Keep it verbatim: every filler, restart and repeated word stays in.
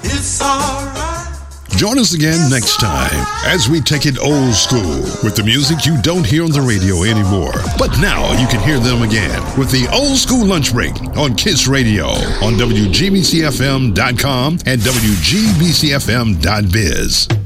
It's alright. Join us again next time as we take it old school with the music you don't hear on the radio anymore. But now you can hear them again with the Old School Lunch Break on Kiss Radio on W G B C F M dot com and W G B C F M dot biz.